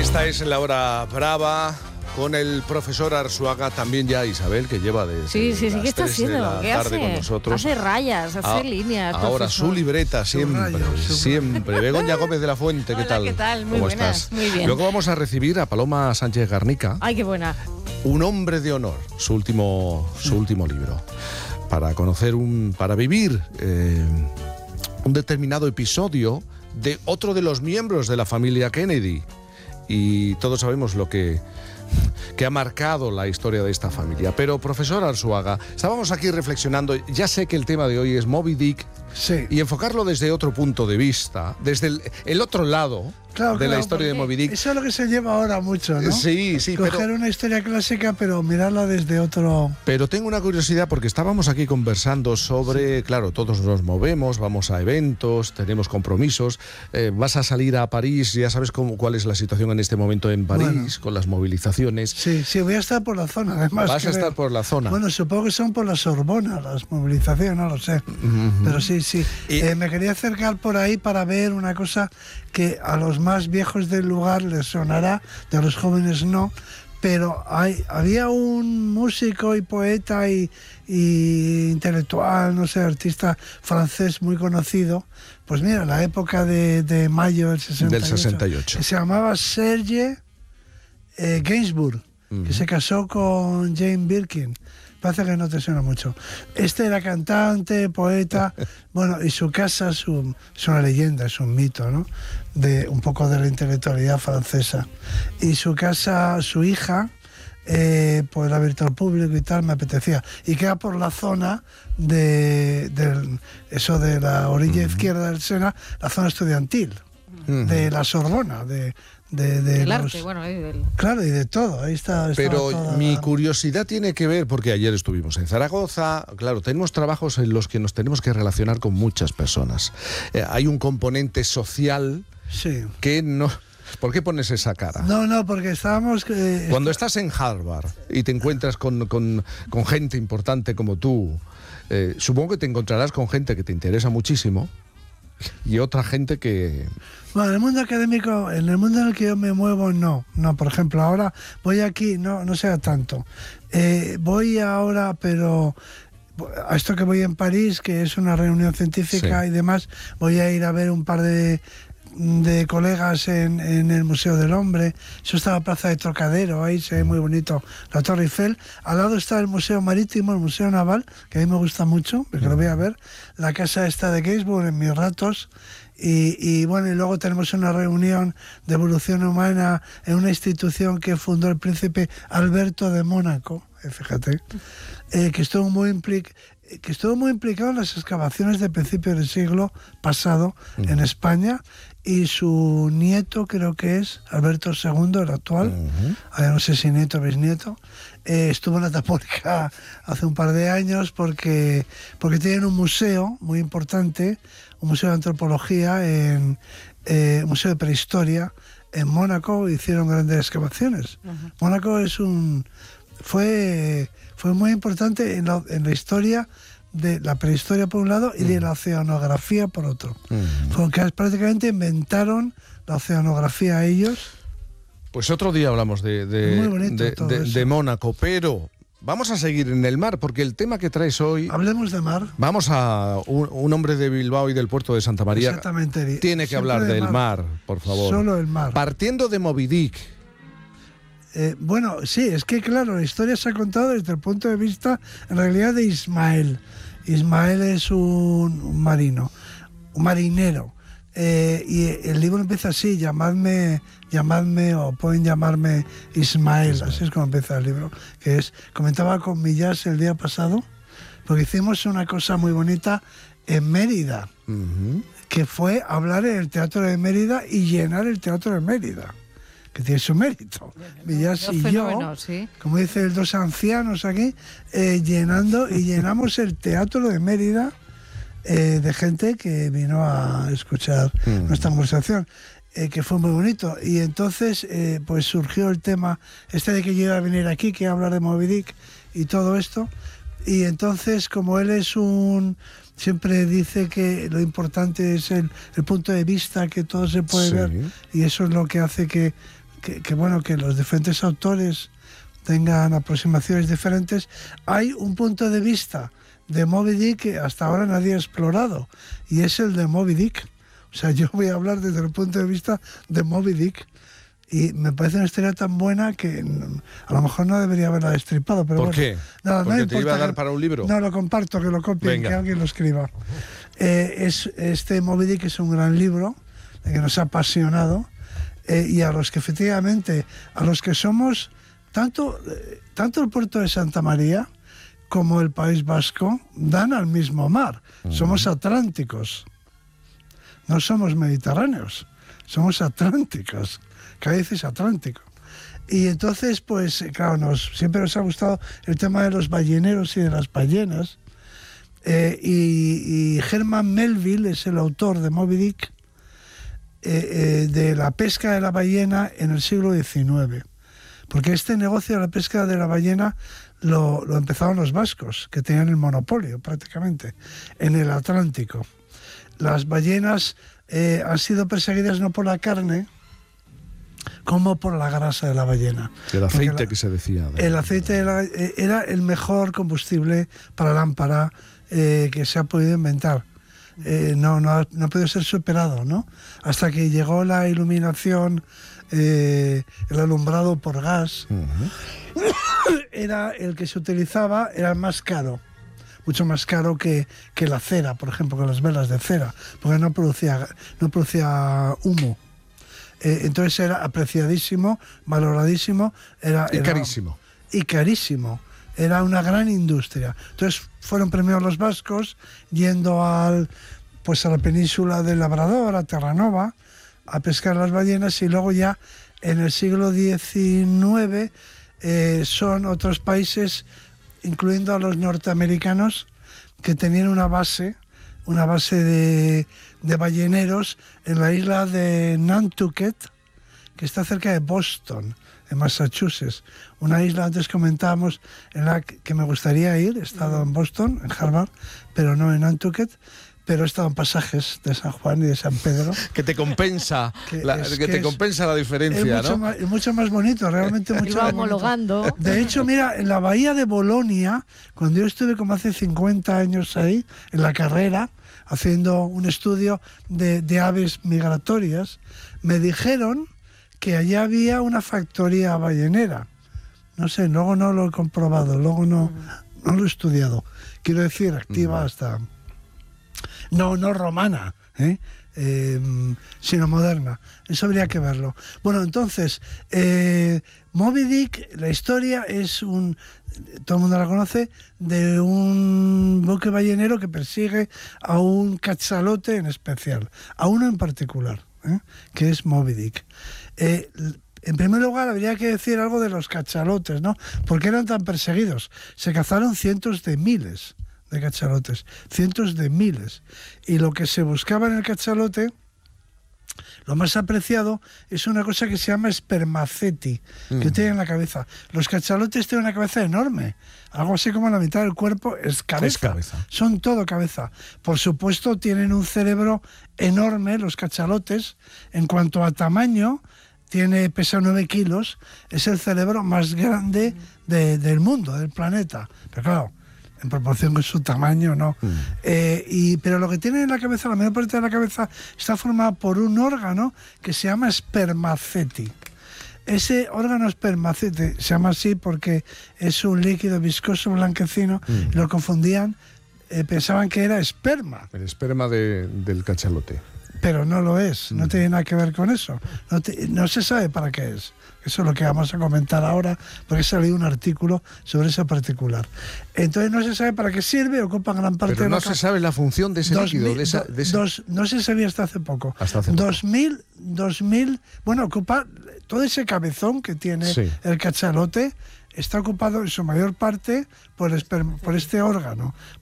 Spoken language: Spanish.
Esta es la hora brava con el profesor Arzuaga, también ya Isabel, que lleva desde Sí, ¿qué está 3 haciendo? de la ¿Qué tarde hace? con nosotros. Hace rayas, hace líneas. Ahora profesor. su libreta, siempre. Begoña Gómez de la Fuente, ¿qué Hola, tal? ¿qué tal? Muy ¿Cómo buenas, estás? muy bien. Luego vamos a recibir a Paloma Sánchez Garnica, Ay, qué buena. Un hombre de honor, su último libro, para vivir un determinado episodio de otro de los miembros de la familia Kennedy. Y todos sabemos lo que ha marcado la historia de esta familia. Pero, profesor Arzuaga, estábamos aquí reflexionando, ya sé que el tema de hoy es Moby Dick, sí, y enfocarlo desde otro punto de vista, desde el otro lado de la historia de Moby Dick. Eso es lo que se lleva ahora mucho, ¿no? Sí, Coger una historia clásica, pero mirarla desde otro... Pero tengo una curiosidad, porque estábamos aquí conversando sobre, claro, todos nos movemos, vamos a eventos, tenemos compromisos, vas a salir a París, ya sabes cuál es la situación en este momento en París, con las movilizaciones. Sí, voy a estar por la zona, además. Vas a estar por la zona. Bueno, supongo que son por la Sorbona, las movilizaciones, no lo sé. Pero sí. Me quería acercar por ahí para ver una cosa que a los más viejos del lugar les sonará, de los jóvenes no, pero había un músico y poeta y intelectual, no sé, artista francés muy conocido, pues mira, la época de mayo del 68, que se llamaba Serge Gainsbourg, que se casó con Jane Birkin. Parece que no te suena mucho. Este era cantante, poeta, bueno, y su casa es una leyenda, es un mito, ¿no? De un poco de la intelectualidad francesa. Y su casa, su hija, pues la ha abierto al público y tal, me apetecía. Y queda por la zona de la orilla izquierda del Sena, la zona estudiantil, de la Sorbona, del arte, bueno, claro, y de todo, ahí está. Pero mi curiosidad tiene que ver, porque ayer estuvimos en Zaragoza, claro, tenemos trabajos en los que nos tenemos que relacionar con muchas personas. Hay un componente social que no... ¿Por qué pones esa cara? No, porque estábamos... Cuando estás en Harvard y te encuentras con gente importante como tú, supongo que te encontrarás con gente que te interesa muchísimo y otra gente que... Bueno, en el mundo académico, en el mundo en el que yo me muevo, no, por ejemplo, ahora voy aquí, no sea tanto. Voy ahora, pero a esto que voy en París, que es una reunión científica y demás, voy a ir a ver un par de colegas en el Museo del Hombre. Eso está en la Plaza de Trocadero, ahí se ve muy bonito la Torre Eiffel. Al lado está el Museo Marítimo, el Museo Naval, que a mí me gusta mucho, porque lo voy a ver. La casa está de Gainsbourg en mis ratos. Y bueno, y luego tenemos una reunión de evolución humana en una institución que fundó el príncipe Alberto de Mónaco, fíjate, que estuvo muy implicado en las excavaciones de principios del siglo pasado en España, y su nieto, creo que es Alberto II, el actual, no sé si nieto o bisnieto, estuvo en la Tapónica hace un par de años porque tienen un museo muy importante, un museo de antropología, un museo de prehistoria en Mónaco. Hicieron grandes excavaciones. Mónaco fue muy importante en la historia de la prehistoria por un lado y de la oceanografía por otro. Porque prácticamente inventaron la oceanografía ellos. Pues otro día hablamos de Mónaco, pero vamos a seguir en el mar, porque el tema que traes hoy... Hablemos de mar. Vamos a un hombre de Bilbao y del puerto de Santa María. Exactamente. Tiene que hablar del mar, por favor. Solo el mar. Partiendo de Moby Dick. Bueno, sí, es que claro, la historia se ha contado desde el punto de vista, en realidad, de Ismael. Ismael es un marino, un marinero. Y el libro empieza así: llamadme, o pueden llamarme Ismael. Así es como empieza el libro, que es, comentaba con Millás el día pasado, porque hicimos una cosa muy bonita en Mérida, que fue hablar en el Teatro de Mérida y llenar el Teatro de Mérida, que tiene su mérito. Millás y yo, como dicen los dos ancianos aquí, llenamos el Teatro de Mérida de gente que vino a escuchar nuestra conversación, que fue muy bonito. Y entonces pues surgió el tema de que yo iba a venir aquí, que iba a hablar de Moby Dick y todo esto. Y entonces, como él es siempre dice que lo importante es el punto de vista, que todo se puede ver, y eso es lo que hace que bueno, que los diferentes autores tengan aproximaciones diferentes, hay un punto de vista de Moby Dick que hasta ahora nadie ha explorado, y es el de Moby Dick. O sea, yo voy a hablar desde el punto de vista de Moby Dick, y me parece una historia tan buena que a lo mejor no debería haberla destripado. Pero ¿Por qué? ¿Porque te iba a dar para un libro? No, lo comparto, que lo copien, Venga. que alguien lo escriba. Este Moby Dick es un gran libro que nos ha apasionado, y a los que efectivamente, a los que somos tanto el puerto de Santa María como el País Vasco dan al mismo mar. Somos atlánticos, no somos mediterráneos, somos atlánticos. Cádiz es Atlántico. Y entonces, pues claro, siempre nos ha gustado el tema de los balleneros y de las ballenas. Y Herman Melville es el autor de Moby Dick, de la pesca de la ballena en el siglo XIX. Porque este negocio de la pesca de la ballena lo empezaron los vascos, que tenían el monopolio prácticamente en el Atlántico. Las ballenas han sido perseguidas no por la carne, como por la grasa de la ballena. El aceite que se decía. El aceite era el mejor combustible para lámpara que se ha podido inventar. No ha podido ser superado, ¿no? Hasta que llegó la iluminación, el alumbrado por gas. Era el que se utilizaba, era el más caro. Mucho más caro que la cera, por ejemplo, que las velas de cera, porque no producía humo. Entonces era apreciadísimo, valoradísimo. Y carísimo. Y carísimo. Era una gran industria. Entonces fueron premiados los vascos yendo a la península del Labrador, a Terranova, a pescar las ballenas, y luego ya en el siglo XIX son otros países, incluyendo a los norteamericanos, que tenían una base de balleneros en la isla de Nantucket, que está cerca de Boston, en Massachusetts. Una isla, antes comentábamos, en la que me gustaría ir. He estado en Boston, en Harvard, pero no en Nantucket. Pero he estado en pasajes de San Juan y de San Pedro. Que te compensa, compensa la diferencia, ¿no? Es mucho más bonito, realmente mucho Iba más bonito. homologando. De hecho, mira, en la bahía de Bolonia, cuando yo estuve como hace 50 años ahí, en la carrera, haciendo un estudio de aves migratorias, me dijeron que allá había una factoría ballenera. No sé, luego no lo he comprobado, luego no lo he estudiado. Quiero decir, activa hasta... No romana, sino moderna. Eso habría que verlo. Bueno, entonces, Moby Dick, la historia es todo el mundo la conoce, de un buque ballenero que persigue a un cachalote en especial, a uno en particular, que es Moby Dick. En primer lugar, habría que decir algo de los cachalotes, ¿no? ¿Por qué eran tan perseguidos? Se cazaron cientos de miles de cachalotes, cientos de miles. Y lo que se buscaba en el cachalote, lo más apreciado, es una cosa que se llama spermaceti, que tiene en la cabeza. Los cachalotes tienen una cabeza enorme, algo así como la mitad del cuerpo es cabeza. Es cabeza. Son todo cabeza. Por supuesto, tienen un cerebro enorme, los cachalotes. En cuanto a tamaño, pesa 9 kilos, es el cerebro más grande del mundo, del planeta. Pero claro, en proporción con su tamaño, no. Pero lo que tiene en la cabeza, la mayor parte de la cabeza, está formada por un órgano que se llama spermaceti. Ese órgano spermaceti se llama así porque es un líquido viscoso blanquecino, y lo confundían, pensaban que era esperma. El esperma del cachalote. Pero no lo es, no tiene nada que ver con eso. No se sabe para qué es. Eso es lo que vamos a comentar ahora, porque he salido un artículo sobre ese particular. Entonces no se sabe para qué sirve, ocupa gran parte Pero de no se sabe la función de ese líquido. No se sabía hasta hace poco. Hasta hace poco. 2000, bueno, ocupa todo ese cabezón que tiene el cachalote, está ocupado en su mayor parte por este órgano,